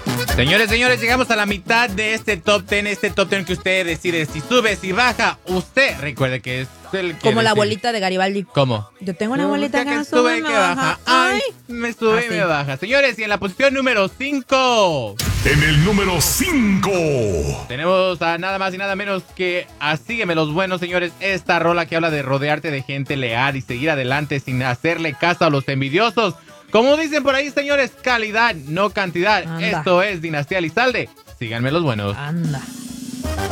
Señores, llegamos a la mitad de este top 10, que usted decide si sube, si baja. Usted recuerde que es el que como la decide. bolita de Garibaldi. ¿Cómo? Yo tengo una bolita que que sube y que baja. Ay, me sube y me baja. Señores, y en la posición número 5. En el número 5. Tenemos a nada más y nada menos que a Sígueme los Buenos, señores. Esta rola que habla de rodearte de gente leal y seguir adelante sin hacerle caso a los envidiosos. Como dicen por ahí, señores, calidad, no cantidad. Anda. Esto es Dinastía Lizalde. Síganme los buenos. Anda.